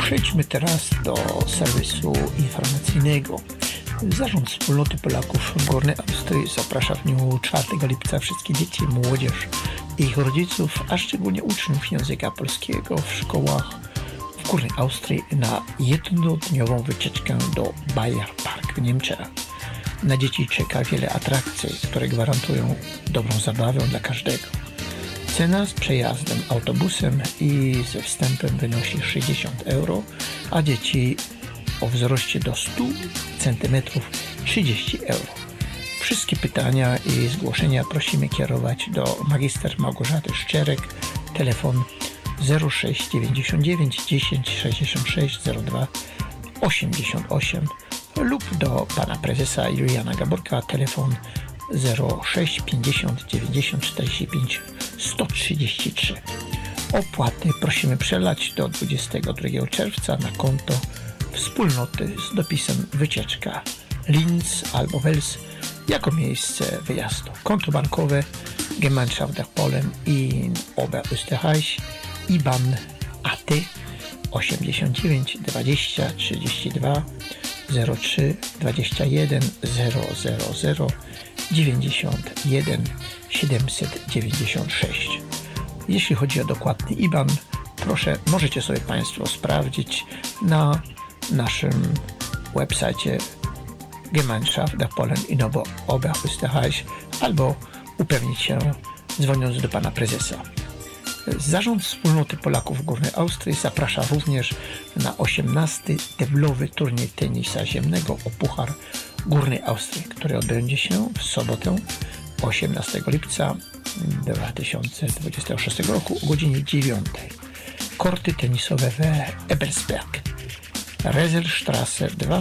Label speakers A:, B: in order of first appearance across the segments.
A: Przejdźmy teraz do serwisu informacyjnego. Zarząd Wspólnoty Polaków w Górnej Austrii zaprasza w dniu 4 lipca wszystkich dzieci, młodzież i ich rodziców, a szczególnie uczniów języka polskiego w szkołach w Górnej Austrii na jednodniową wycieczkę do Bayer Park w Niemczech. Na dzieci czeka wiele atrakcji, które gwarantują dobrą zabawę dla każdego. Cena z przejazdem autobusem i ze wstępem wynosi 60 euro, a dzieci o wzroście do 100 cm 30 euro. Wszystkie pytania i zgłoszenia prosimy kierować do magister Małgorzaty Szczerek, telefon 0699 10 66 02 88 lub do pana prezesa Juliana Gaborka, telefon 06 50 90 45 133. Opłaty prosimy przelać do 22 czerwca na konto wspólnoty z dopisem wycieczka Linz albo Wels jako miejsce wyjazdu. Konto bankowe Gemeinschaft der Polen in Oberösterreich, IBAN AT 89 20 32 03 21 000 91 796. Jeśli chodzi o dokładny IBAN, proszę, możecie sobie Państwo sprawdzić na naszym website Gemeinschaft der Polen in Oberösterreich albo upewnić się dzwoniąc do pana prezesa. Zarząd Wspólnoty Polaków w Górnej Austrii zaprasza również na 18. deblowy turniej tenisa ziemnego o Puchar Górnej Austrii, który odbędzie się w sobotę 18 lipca 2026 roku o godzinie 9. Korty tenisowe w Ebersberg, Reselstrasse 2,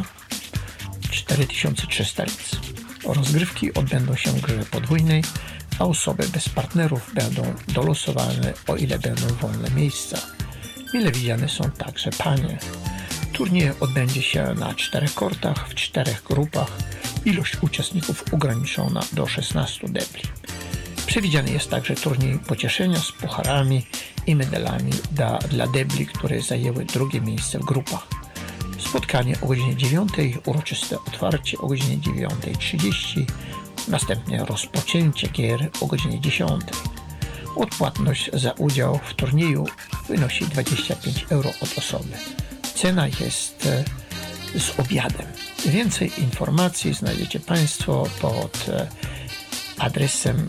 A: 4300 Linz. Rozgrywki odbędą się w grze podwójnej, a osoby bez partnerów będą dolosowane, o ile będą wolne miejsca. Mile widziane są także panie. Turniej odbędzie się na 4 kortach w 4 grupach. Ilość uczestników ograniczona do 16 debli. Przewidziany jest także turniej pocieszenia z pucharami i medalami dla debli, które zajęły drugie miejsce w grupach. Spotkanie o godzinie 9, uroczyste otwarcie o godzinie 9:30, następnie rozpoczęcie gier o godzinie 10. Odpłatność za udział w turnieju wynosi 25 euro od osoby. Cena jest z obiadem. Więcej informacji znajdziecie Państwo pod adresem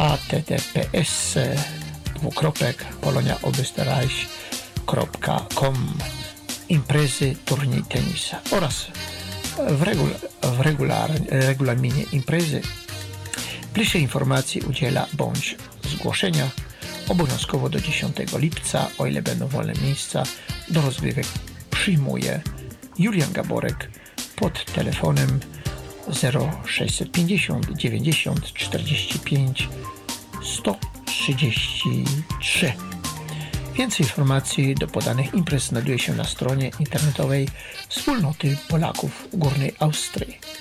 A: https://poloniaoberösterreich.com imprezy turniej tenisa oraz w regulaminie imprezy bliższej informacji udziela bądź zgłoszenia obowiązkowo do 10 lipca, o ile będą wolne miejsca. Do rozgrywek przyjmuje Julian Gaborek pod telefonem 0650 90 45 133. Więcej informacji do podanych imprez znajduje się na stronie internetowej Wspólnoty Polaków w Górnej Austrii.